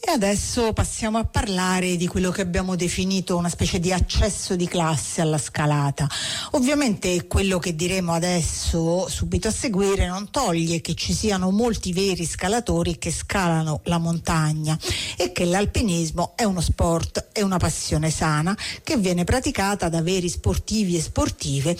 E adesso passiamo a parlare di quello che abbiamo definito una specie di accesso di classe alla scalata. Ovviamente quello che diremo adesso, subito a seguire, non toglie che ci siano molti veri scalatori che scalano la montagna e che l'alpinismo è uno sport, è una passione sana che viene praticata da veri sportivi e sportive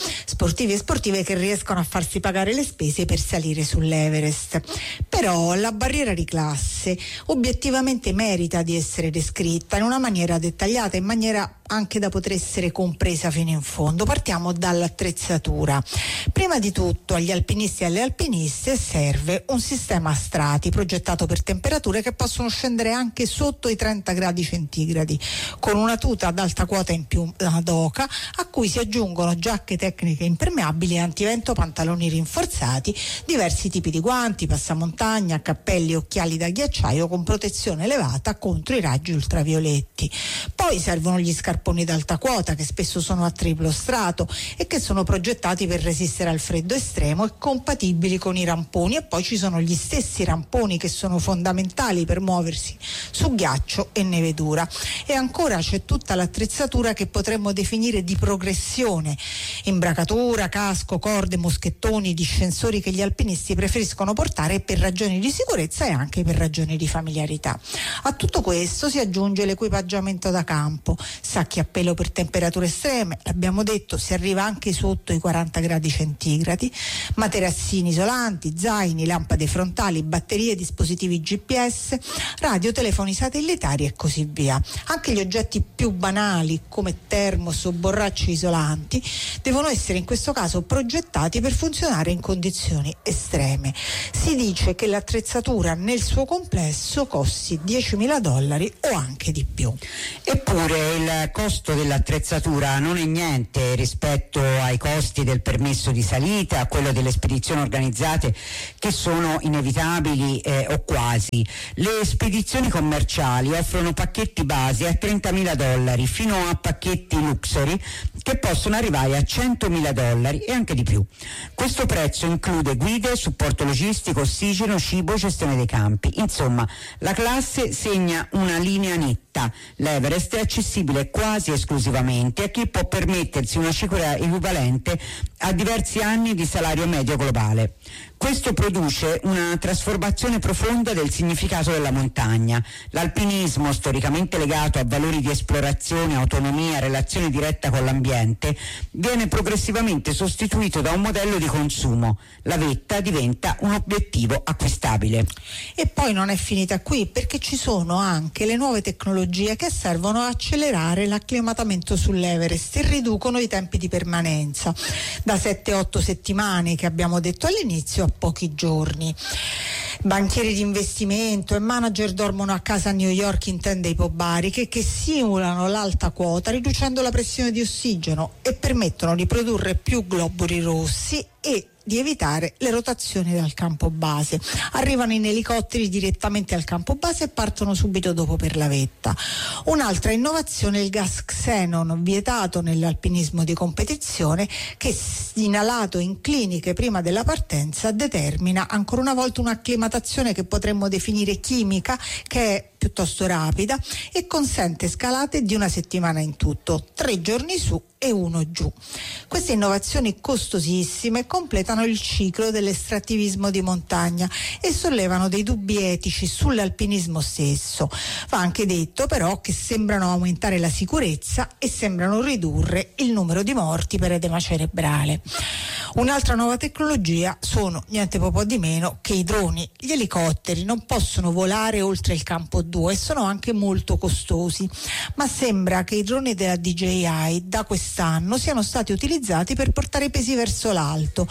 che riescono a farsi pagare le spese per salire sull'Everest. Però la barriera di classe obiettivamente merita di essere descritta in una maniera dettagliata, in maniera anche da poter essere compresa fino in fondo. Partiamo dall'attrezzatura. Prima di tutto agli alpinisti e alle alpiniste serve un sistema a strati progettato per temperature che possono scendere anche sotto i 30 gradi centigradi, con una tuta ad alta quota in più ad oca, a cui si aggiungono giacche tecniche impermeabili, antivento, pantaloni rinforzati, diversi tipi di guanti, passamontagna, cappelli e occhiali da ghiacciaio con protezione elevata contro i raggi ultravioletti. Poi servono gli scarponi d'alta quota, che spesso sono a triplo strato e che sono progettati per resistere al freddo estremo e compatibili con i ramponi, e poi ci sono gli stessi ramponi che sono fondamentali per muoversi su ghiaccio e neve dura. E ancora c'è tutta l'attrezzatura che potremmo definire di progressione: imbracatura, casco, corde, moschettoni, discensori che gli alpinisti preferiscono portare per ragioni di sicurezza e anche per ragioni di familiarità. A tutto questo si aggiunge l'equipaggiamento da campo: sacchi a pelo per temperature estreme, l'abbiamo detto, si arriva anche sotto i 40 gradi centigradi, materassini isolanti, zaini, lampade frontali, batterie, dispositivi GPS, radio, telefoni satellitari e così via. Anche gli oggetti più banali come termos o borracce isolanti devono essere in questo caso progettati per funzionare in condizioni estreme. Si dice che l'attrezzatura nel suo complesso costi $10.000 o anche di più. Eppure il costo dell'attrezzatura non è niente rispetto ai costi del permesso di salita, a quello delle spedizioni organizzate, che sono inevitabili o quasi. Le spedizioni commerciali offrono pacchetti base a $30.000 fino a pacchetti luxury che possono arrivare a $100.000 e anche di più. Questo prezzo include guide, supporto logistico, ossigeno, cibo, gestione dei campi. Insomma, la classe segna una linea netta. L'Everest è accessibile quasi esclusivamente a chi può permettersi una cifra equivalente a diversi anni di salario medio globale. Questo produce una trasformazione profonda del significato della montagna. L'alpinismo, storicamente legato a valori di esplorazione, autonomia, relazione diretta con l'ambiente, viene progressivamente sostituito da un modello di consumo. La vetta diventa un obiettivo acquistabile. E poi non è finita qui, perché ci sono anche le nuove tecnologie che servono a accelerare l'acclimatamento sull'Everest e riducono i tempi di permanenza da 7-8 settimane, che abbiamo detto all'inizio, a pochi giorni. Banchieri di investimento e manager dormono a casa a New York in tende ipobariche che simulano l'alta quota riducendo la pressione di ossigeno e permettono di produrre più globuli rossi e di evitare le rotazioni dal campo base. Arrivano in elicotteri direttamente al campo base e partono subito dopo per la vetta. Un'altra innovazione è il gas xenon, vietato nell'alpinismo di competizione, che inalato in cliniche prima della partenza determina ancora una volta un'acclimatazione che potremmo definire chimica, che è piuttosto rapida e consente scalate di una settimana in tutto, 3 giorni su e 1 giù. Queste innovazioni costosissime completano il ciclo dell'estrattivismo di montagna e sollevano dei dubbi etici sull'alpinismo stesso. Va anche detto però che sembrano aumentare la sicurezza e sembrano ridurre il numero di morti per edema cerebrale. Un'altra nuova tecnologia sono niente po' di meno che i droni. Gli elicotteri non possono volare oltre il campo 2 e sono anche molto costosi, ma sembra che i droni della DJI da quest'anno siano stati utilizzati per portare pesi verso l'alto,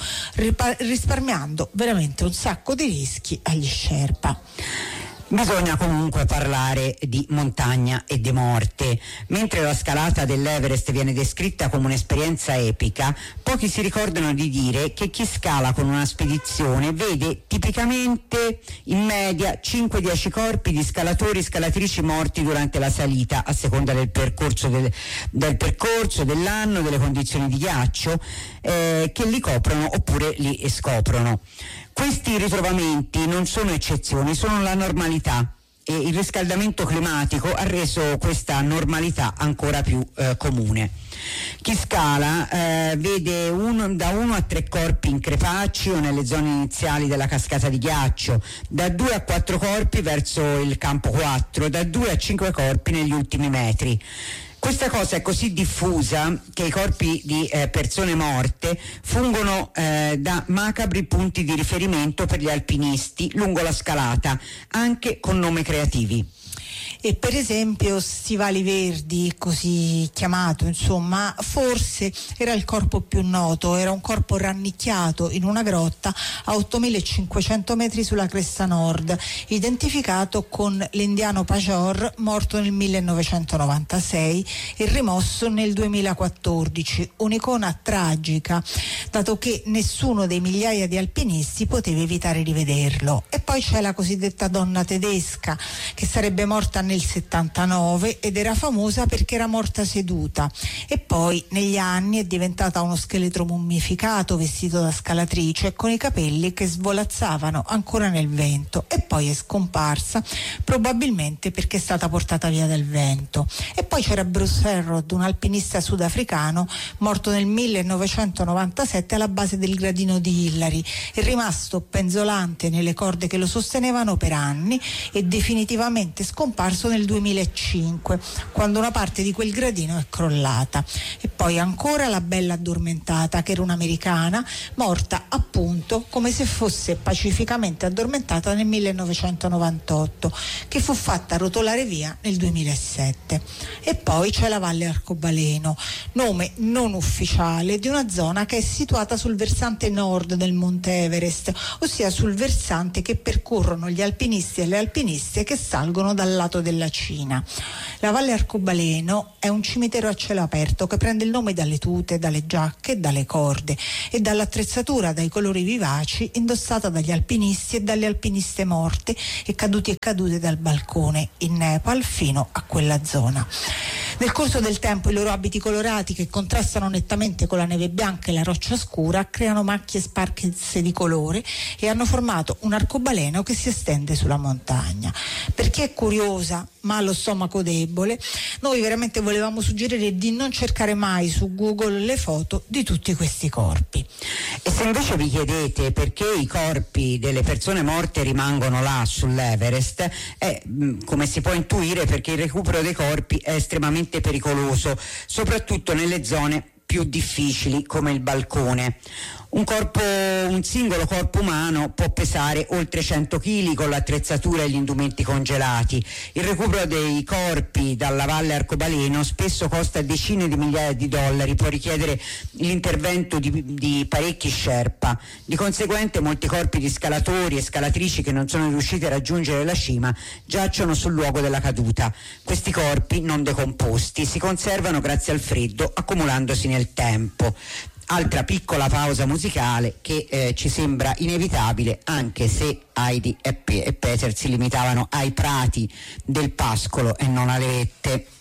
risparmiando veramente un sacco di rischi agli Sherpa. Bisogna comunque parlare di montagna e di morte. Mentre la scalata dell'Everest viene descritta come un'esperienza epica, pochi si ricordano di dire che chi scala con una spedizione vede tipicamente in media 5-10 corpi di scalatori e scalatrici morti durante la salita, a seconda del percorso, dell'anno, delle condizioni di ghiaccio che li coprono oppure li scoprono. Questi ritrovamenti non sono eccezioni, sono la normalità e il riscaldamento climatico ha reso questa normalità ancora più comune. Chi scala vede da 1 a 3 corpi in crepacci o nelle zone iniziali della cascata di ghiaccio, da 2 a 4 corpi verso il campo 4, da 2 a 5 corpi negli ultimi metri. Questa cosa è così diffusa che i corpi di persone morte fungono da macabri punti di riferimento per gli alpinisti lungo la scalata, anche con nomi creativi. E per esempio Stivali Verdi, così chiamato, insomma, forse era il corpo più noto, era un corpo rannicchiato in una grotta a 8.500 metri sulla cresta nord, identificato con l'indiano Pajor, morto nel 1996 e rimosso nel 2014, un'icona tragica, dato che nessuno dei migliaia di alpinisti poteva evitare di vederlo. E poi c'è la cosiddetta donna tedesca, che sarebbe morta nel 79 ed era famosa perché era morta seduta, e poi negli anni è diventata uno scheletro mummificato vestito da scalatrice con i capelli che svolazzavano ancora nel vento, e poi è scomparsa probabilmente perché è stata portata via dal vento. E poi c'era Bruce Harrod, un alpinista sudafricano morto nel 1997 alla base del gradino di Hillary, è rimasto penzolante nelle corde che lo sostenevano per anni e definitivamente scomparso nel 2005, quando una parte di quel gradino è crollata. E poi ancora la bella addormentata, che era un'americana, morta appunto come se fosse pacificamente addormentata nel 1998, che fu fatta rotolare via nel 2007. E poi c'è la Valle Arcobaleno, nome non ufficiale di una zona che è situata sul versante nord del Monte Everest, ossia sul versante che percorrono gli alpinisti e le alpiniste che salgono dal lato della Cina. La Valle Arcobaleno è un cimitero a cielo aperto che prende il nome dalle tute, dalle giacche, dalle corde e dall'attrezzatura dai colori vivaci indossata dagli alpinisti e dalle alpiniste morte e caduti e cadute dal balcone in Nepal fino a quella zona. Nel corso del tempo i loro abiti colorati, che contrastano nettamente con la neve bianca e la roccia scura, creano macchie sparse di colore e hanno formato un arcobaleno che si estende sulla montagna. Per chi è curiosa ma ha lo stomaco debole, noi veramente volevamo suggerire di non cercare mai su Google le foto di tutti questi corpi. E se invece vi chiedete perché i corpi delle persone morte rimangono là sull'Everest, come si può intuire, perché il recupero dei corpi è estremamente pericoloso, soprattutto nelle zone più difficili come il balcone. Un singolo corpo umano può pesare oltre 100 kg con l'attrezzatura e gli indumenti congelati. Il recupero dei corpi dalla Valle Arcobaleno spesso costa decine di migliaia di dollari, può richiedere l'intervento di parecchi Sherpa. Di conseguente molti corpi di scalatori e scalatrici che non sono riusciti a raggiungere la cima giacciono sul luogo della caduta. Questi corpi non decomposti si conservano grazie al freddo, accumulandosi nel tempo. Altra piccola pausa musicale che ci sembra inevitabile, anche se Heidi e Peter si limitavano ai prati del pascolo e non alle vette.